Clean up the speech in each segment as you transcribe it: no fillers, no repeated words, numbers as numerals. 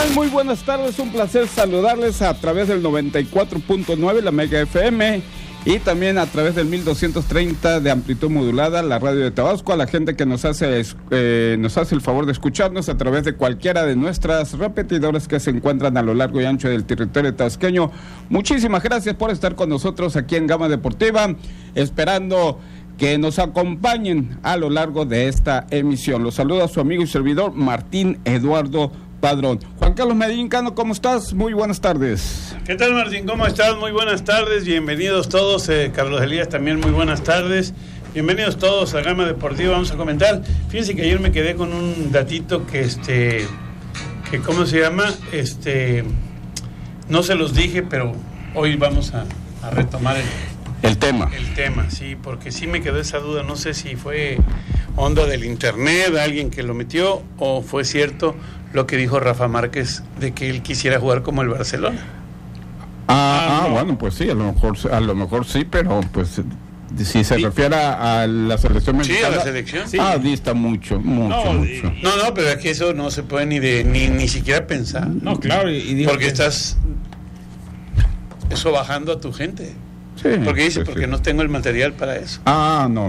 tal? Muy buenas tardes, un placer saludarles a través del 94.9, la Mega FM, y también a través del 1230 de amplitud modulada, la radio de Tabasco, a la gente que nos hace el favor de escucharnos a través de cualquiera de nuestras repetidoras que se encuentran a lo largo y ancho del territorio tabasqueño. Muchísimas gracias por estar con nosotros aquí en Gama Deportiva, esperando que nos acompañen a lo largo de esta emisión. Los saluda su amigo y servidor Martín Eduardo Padrón. Juan Carlos Medellín Cano, ¿cómo estás? Muy buenas tardes. ¿Qué tal, Martín? ¿Cómo estás? Muy buenas tardes, bienvenidos todos. Carlos Elías también, muy buenas tardes. Bienvenidos todos a Gama Deportiva. Vamos a comentar. Fíjense que ayer me quedé con un datito que ¿cómo se llama? No se los dije, pero hoy vamos a retomar el tema. El tema, sí, porque sí me quedó esa duda. No sé si fue onda del internet, alguien que lo metió, o fue cierto lo que dijo Rafa Márquez de que él quisiera jugar como el Barcelona. No. Bueno, pues sí, a lo mejor sí, pero pues si se refiere a la selección mexicana. Sí, a la selección. Sí. Dista mucho. No, pero es que eso no se puede ni siquiera pensar. No, claro, porque estás eso bajando a tu gente. Sí, porque dice, sí, porque sí. no tengo el material para eso. No.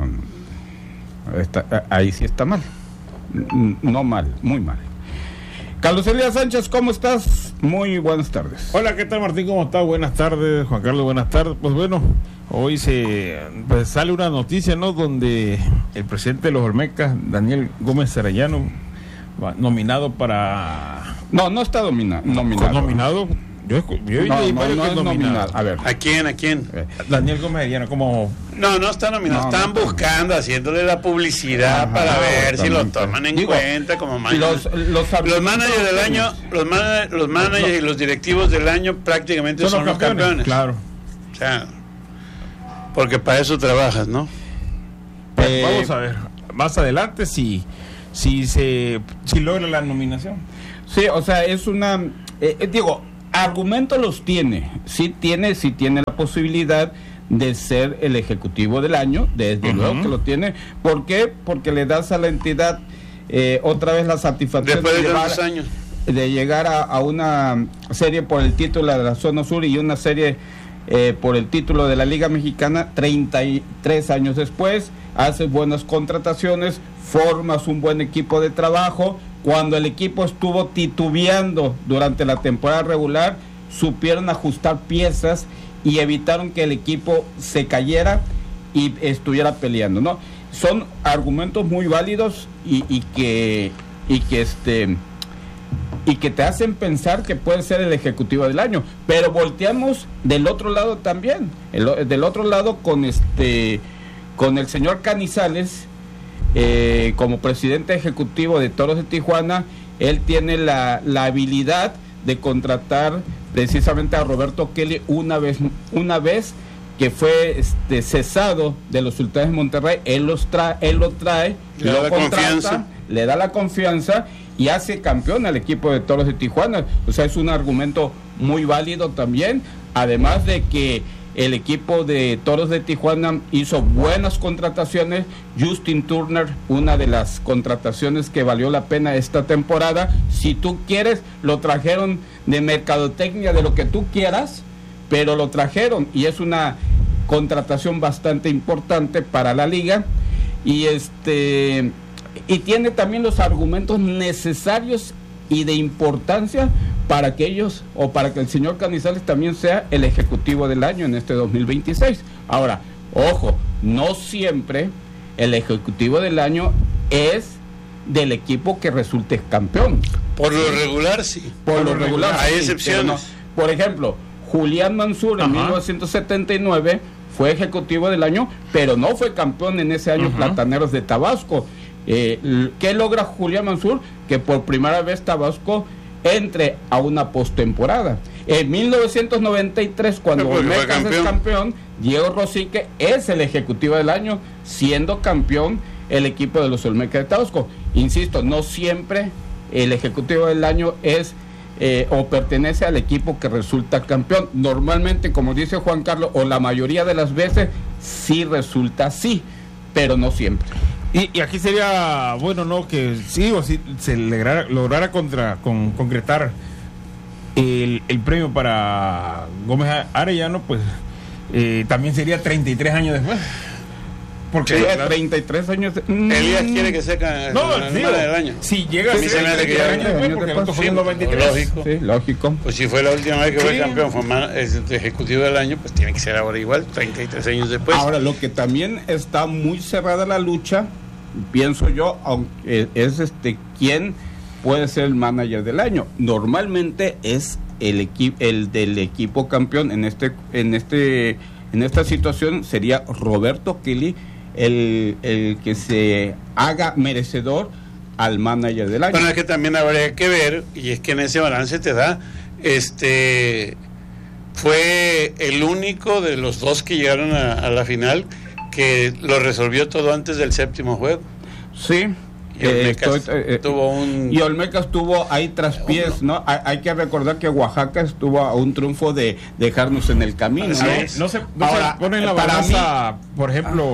Ahí sí está mal. No mal, muy mal. Carlos Elías Sánchez, ¿cómo estás? Muy buenas tardes. Hola, ¿qué tal, Martín? ¿Cómo estás? Buenas tardes, Juan Carlos, buenas tardes. Pues bueno, hoy sale una noticia, ¿no? Donde el presidente de los Olmecas, Daniel Gómez Arellano, nominado para... No está nominado. ¿Nominado? Yo no es nominado. A ver. ¿A quién? Daniel Gómez Arellano, como... No está nominado. Están buscando, haciéndole la publicidad para ver si lo toman en cuenta como managers. Los managers del año, los managers y los directivos del año prácticamente son los campeones. Claro. O sea, porque para eso trabajas, ¿no? Vamos a ver, más adelante si logra la nominación. Sí, o sea, es una... argumentos los tiene. Sí tiene la posibilidad de ser el ejecutivo del año, desde luego que lo tiene. ¿Por qué? Porque le das a la entidad otra vez la satisfacción de llegar a una serie por el título de la zona sur y una serie por el título de la Liga Mexicana 33 años después. Haces buenas contrataciones, formas un buen equipo de trabajo. Cuando el equipo estuvo titubeando durante la temporada regular, supieron ajustar piezas y evitaron que el equipo se cayera y estuviera peleando, ¿no? Son argumentos muy válidos y que te hacen pensar que puede ser el ejecutivo del año. Pero volteamos del otro lado también, del otro lado con el señor Canizales. Como presidente ejecutivo de Toros de Tijuana, él tiene la habilidad de contratar precisamente a Roberto Kelly una vez que fue cesado de los Sultanes de Monterrey. Él lo trae, lo contrata, le da la confianza y hace campeón al equipo de Toros de Tijuana. O sea, es un argumento muy válido también, además de que el equipo de Toros de Tijuana hizo buenas contrataciones. Justin Turner, una de las contrataciones que valió la pena esta temporada. Si tú quieres, lo trajeron de mercadotecnia, de lo que tú quieras, pero lo trajeron y es una contratación bastante importante para la liga. Y tiene también los argumentos necesarios y de importancia para que ellos, o para que el señor Canizales también sea el ejecutivo del año en este 2026. Ahora, ojo, no siempre el ejecutivo del año es del equipo que resulte campeón. Por lo regular, sí. Por lo regular. Hay excepciones. No. Por ejemplo, Julián Mansur en 1979 fue ejecutivo del año, pero no fue campeón en ese año Plataneros de Tabasco. ¿Qué logra Julián Mansur? Que por primera vez Tabasco entre a una postemporada. En 1993, cuando Olmecas es campeón, Diego Rosique es el ejecutivo del año, siendo campeón el equipo de los Olmecas de Tabasco. Insisto, no siempre el ejecutivo del año es o pertenece al equipo que resulta campeón. Normalmente, como dice Juan Carlos, o la mayoría de las veces sí resulta así, pero no siempre. Y aquí sería bueno, ¿no? Que sí o sí se lograra concretar el premio para Gómez Arellano, pues también sería 33 años después. Porque sí, 33 años. Elías quiere que sea del año. Si llega a ser 33 años después, porque el otro fue en 93. Lógico. Sí, lógico. Pues si fue la última vez que fue campeón, fue ejecutivo del año, pues tiene que ser ahora igual, 33 años después. Ahora, lo que también está muy cerrada la lucha, pienso yo, aunque es quién puede ser el manager del año. Normalmente es el del equipo campeón. En esta situación sería Roberto Kelly el que se haga merecedor al manager del año. Bueno, es que también habría que ver, y es que en ese balance te da, fue el único de los dos que llegaron a la final que lo resolvió todo antes del séptimo juego. Sí. Y Olmecas tuvo ahí traspiés, ¿no? Hay que recordar que Oaxaca estuvo a un triunfo de dejarnos en el camino, ¿no? No se pone en la balanza, por ejemplo,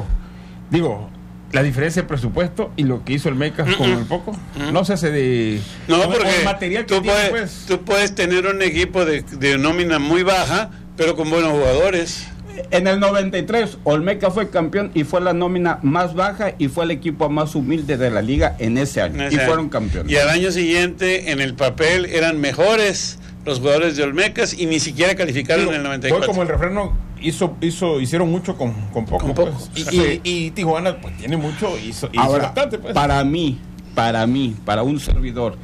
la diferencia de presupuesto y lo que hizo Olmecas con el poco, no se hace de... No, porque el material que tú puedes tener un equipo de nómina muy baja, pero con buenos jugadores. En el 93, Olmeca fue campeón y fue la nómina más baja y fue el equipo más humilde de la liga en ese año. Fueron campeones. Y al año siguiente, en el papel, eran mejores los jugadores de Olmecas y ni siquiera calificaron en el 94. Fue como el refreno, hicieron mucho con poco. Pues. Y Tijuana pues tiene mucho, hizo bastante. Pues. Para un servidor,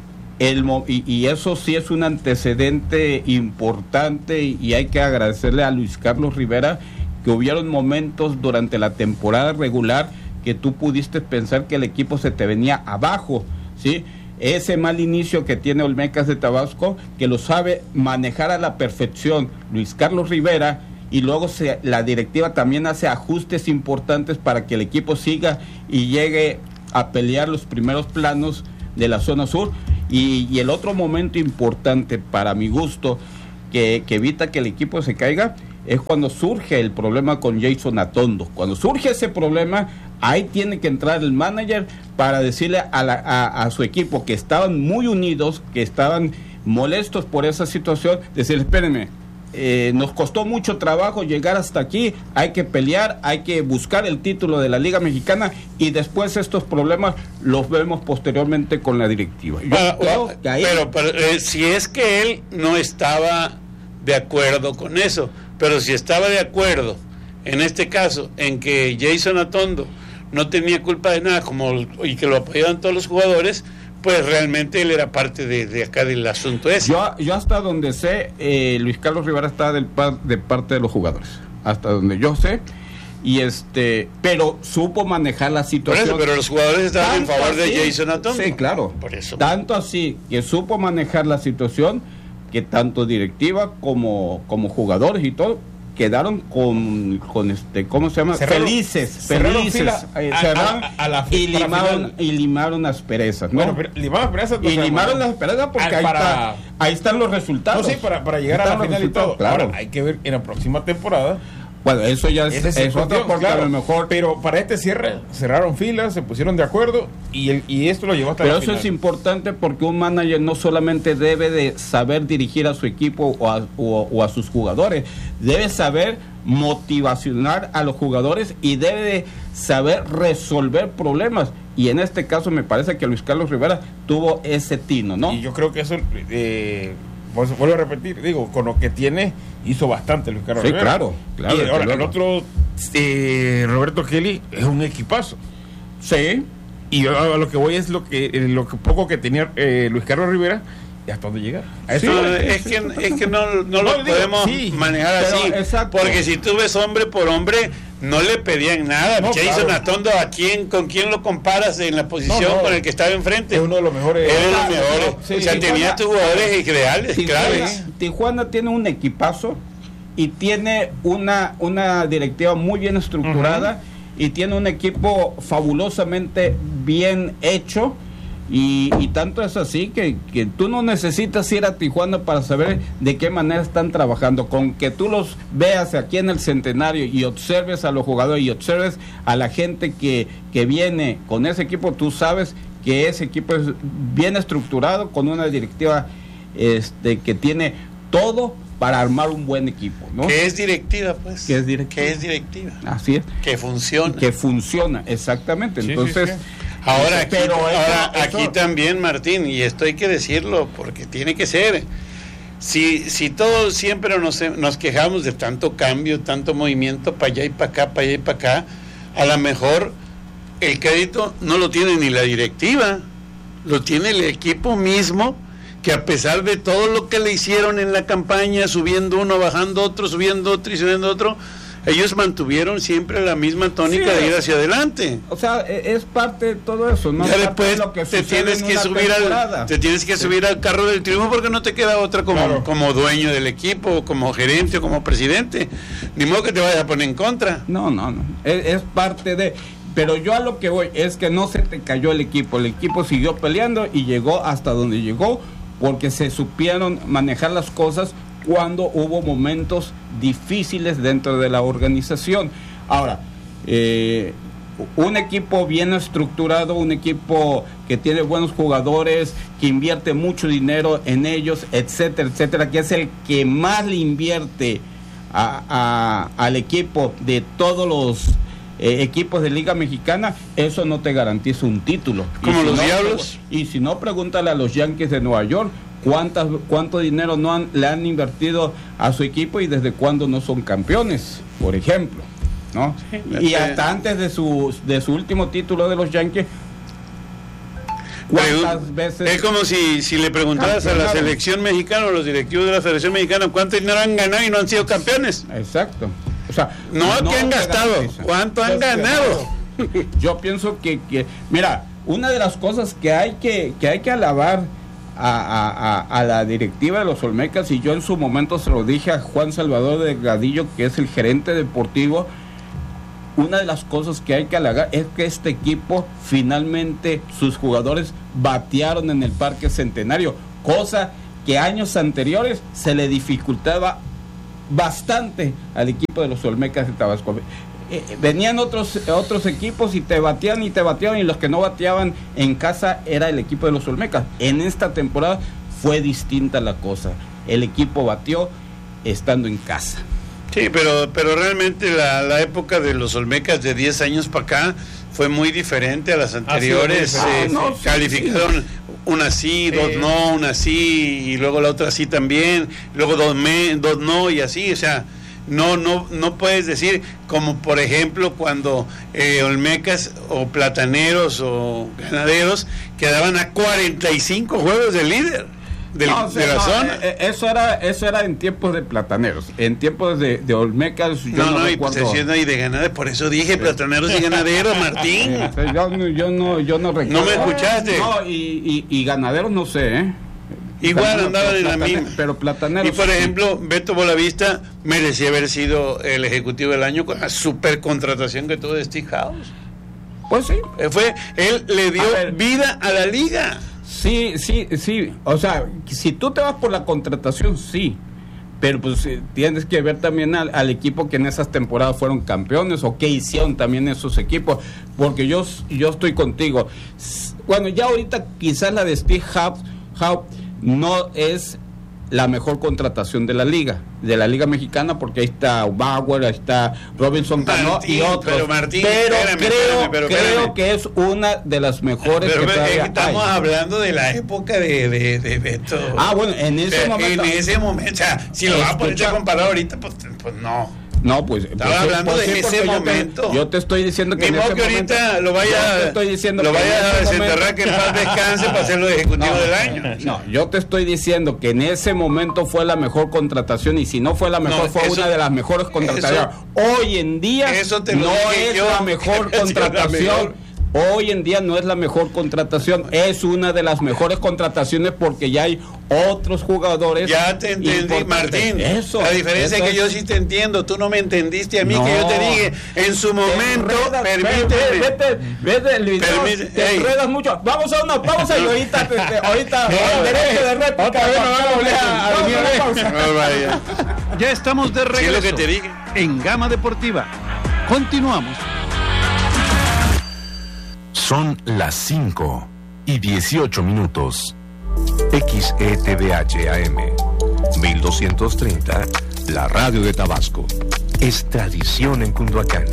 y eso sí es un antecedente importante y hay que agradecerle a Luis Carlos Rivera que hubieron momentos durante la temporada regular que tú pudiste pensar que el equipo se te venía abajo, ¿sí? Ese mal inicio que tiene Olmecas de Tabasco, que lo sabe manejar a la perfección Luis Carlos Rivera, y luego la directiva también hace ajustes importantes para que el equipo siga y llegue a pelear los primeros planos de la zona sur. Y el otro momento importante para mi gusto que evita que el equipo se caiga es cuando surge el problema con Jason Atondo. Cuando surge ese problema, ahí tiene que entrar el manager para decirle a su equipo que estaban muy unidos, que estaban molestos por esa situación, decirle, espérenme, nos costó mucho trabajo llegar hasta aquí, hay que pelear, hay que buscar el título de la Liga Mexicana y después estos problemas los vemos posteriormente con la directiva. Pero si es que él no estaba de acuerdo con eso, pero si estaba de acuerdo, en este caso, en que Jason Atondo no tenía culpa de nada y que lo apoyaban todos los jugadores, pues realmente él era parte de acá del asunto ese. Yo hasta donde sé, Luis Carlos Rivera está de parte de los jugadores, hasta donde yo sé, pero supo manejar la situación. Pero los jugadores estaban en favor de Jason Atondo. Sí, claro. Por eso. Tanto así que supo manejar la situación que tanto directiva como jugadores y todo quedaron con ¿cómo se llama? Felices. Y limaron asperezas, ¿no? Bueno, pero limaron asperezas. Limaron las asperezas porque ahí están los resultados. No, sí, para llegar a la final y todo. Claro. Ahora, hay que ver en la próxima temporada. Bueno, eso ya es otra porque claro, a lo mejor. Pero para este cierre cerraron filas, se pusieron de acuerdo y esto lo llevó hasta la final. Pero eso es importante porque un manager no solamente debe de saber dirigir a su equipo o a sus jugadores, debe saber motivacionar a los jugadores y debe de saber resolver problemas. Y en este caso me parece que Luis Carlos Rivera tuvo ese tino, ¿no? Y yo creo que eso, vuelvo a repetir, con lo que tiene, hizo bastante Luis Carlos Rivera. Claro. Y ahora, el otro, Roberto Kelly, es un equipazo. Sí. Y a lo que voy es lo que poco que tenía Luis Carlos Rivera, y hasta dónde llegar. Es que no lo podemos manejar así. Exacto. Porque si tú ves hombre por hombre, no le pedían nada. Jason Atondo, ¿con quién lo comparas en la posición con el que estaba enfrente? Es uno de los mejores. Tenía tus jugadores ideales, claves. Tijuana tiene un equipazo y tiene una directiva muy bien estructurada y tiene un equipo fabulosamente bien hecho. Y tanto es así que tú no necesitas ir a Tijuana para saber de qué manera están trabajando. Con que tú los veas aquí en el Centenario y observes a los jugadores y observes a la gente que viene con ese equipo, tú sabes que ese equipo es bien estructurado, con una directiva que tiene todo para armar un buen equipo, ¿no? Que es directiva, pues. Que es directiva. Que es directiva. Así es. Que funciona. Que funciona, exactamente. Sí, Entonces... sí, sí. Ahora, aquí, pero aquí también, Martín, y esto hay que decirlo porque tiene que ser. Si todos siempre nos quejamos de tanto cambio, tanto movimiento para allá y para acá, para allá y para acá, a lo mejor el crédito no lo tiene ni la directiva, lo tiene el equipo mismo, que a pesar de todo lo que le hicieron en la campaña, subiendo uno, bajando otro, subiendo otro y subiendo otro, ellos mantuvieron siempre la misma tónica de ir hacia adelante. O sea, es parte de todo eso, ¿no? Ya después te tienes que subir al carro del triunfo porque no te queda otra como dueño del equipo, como gerente o como presidente. Ni modo que te vayas a poner en contra. No. Es parte de... Pero yo a lo que voy es que no se te cayó el equipo siguió peleando y llegó hasta donde llegó porque se supieron manejar las cosas cuando hubo momentos difíciles dentro de la organización. Ahora, un equipo bien estructurado, un equipo que tiene buenos jugadores, que invierte mucho dinero en ellos, etcétera, que es el que más le invierte al equipo de todos los equipos de Liga Mexicana, eso no te garantiza un título. Como los Diablos. Y si no, pregúntale a los Yankees de Nueva York cuánto dinero le han invertido a su equipo y desde cuándo no son campeones, por ejemplo, ¿no? Sí, y hasta antes de su último título de los Yankees, ¿cuántas veces? Es como si le preguntaras a la selección mexicana o los directivos de la selección mexicana cuánto dinero han ganado y no han sido campeones. Exacto. O sea, no que han gastado, cuánto han ganado. Yo pienso que mira, una de las cosas que hay que alabar a la directiva de los Olmecas, y yo en su momento se lo dije a Juan Salvador Delgadillo, que es el gerente deportivo, una de las cosas que hay que halagar es que este equipo finalmente sus jugadores batearon en el Parque Centenario, cosa que años anteriores se le dificultaba bastante al equipo de los Olmecas de Tabasco. Venían otros equipos y te bateaban y los que no bateaban en casa era el equipo de los Olmecas. En esta temporada fue distinta la cosa. El equipo batió estando en casa. Sí, pero realmente la época de los Olmecas de 10 años para acá fue muy diferente a las anteriores. Calificaron una sí, dos no, una sí, y luego la otra sí también, luego dos no, y así, o sea, no puedes decir, como por ejemplo cuando Olmecas o Plataneros o Ganaderos quedaban a 45 juegos de líder de la zona. Eso era en tiempos de Plataneros. En tiempos de Olmecas yo no recuerdo. Y de Ganaderos, por eso dije Plataneros y Ganaderos, Martín. Yo no recuerdo. ¿No me escuchaste? No, y Ganaderos no sé, Igual andaban en la misma. Pero Plataneros. Y por ejemplo, Beto Bolavista merecía haber sido el ejecutivo del año con la super contratación que tuvo de Steve House. Pues sí. Él le dio vida a la liga. Sí. O sea, si tú te vas por la contratación, sí. Pero pues tienes que ver también al equipo que en esas temporadas fueron campeones o qué hicieron también esos equipos. Porque yo estoy contigo. Bueno, ya ahorita quizás la de Steve House no es la mejor contratación de la liga mexicana, porque ahí está Bauer, ahí está Robinson Cano y otros. Pero Martín, creo que es una de las mejores que todavía estamos hablando de la época de Beto. Bueno, en ese momento, o sea, si lo vas a poner a comparar ahorita, pues no. No, pues estaba hablando de ese momento. Yo te estoy diciendo que en ese momento ahorita lo vaya a desenterrar, que en paz descanse para hacerlo de ejecutivo del año. No, yo te estoy diciendo que en ese momento fue la mejor contratación, y si no fue la mejor, fue una de las mejores contrataciones. Hoy en día no es la mejor contratación hoy en día no es la mejor contratación, es una de las mejores contrataciones porque ya hay otros jugadores. Ya te entendí, Martín. La diferencia es que yo sí te entiendo, tú no me entendiste a mí, que yo te dije en su momento, permíteme. Te enredas mucho. Vamos a una pausa y ahorita derecho de réplica. Ya estamos de regreso. Sí, lo que te dije. En Gama Deportiva. Continuamos. Son las 5:18. XETVH AM 1230, la radio de Tabasco. Es tradición en Cunduacán.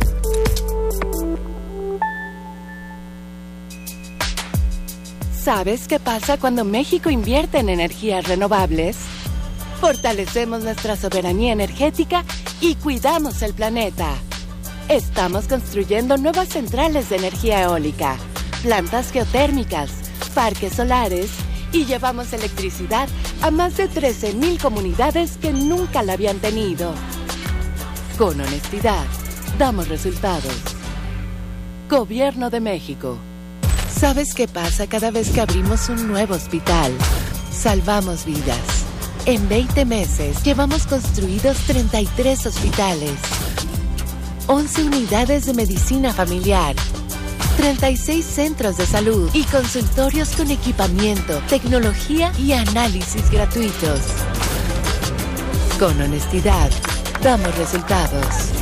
¿Sabes qué pasa cuando México invierte en energías renovables? Fortalecemos nuestra soberanía energética y cuidamos el planeta. Estamos construyendo nuevas centrales de energía eólica, plantas geotérmicas, parques solares y llevamos electricidad a más de 13,000 comunidades que nunca la habían tenido. Con honestidad, damos resultados. Gobierno de México. ¿Sabes qué pasa cada vez que abrimos un nuevo hospital? Salvamos vidas. En 20 meses llevamos construidos 33 hospitales, 11 unidades de medicina familiar, 36 centros de salud y consultorios con equipamiento, tecnología y análisis gratuitos. Con honestidad, damos resultados.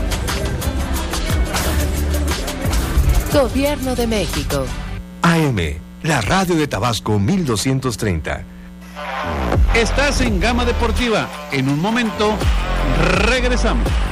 Gobierno de México. AM, la radio de Tabasco 1230. Estás en Gama Deportiva. En un momento, regresamos.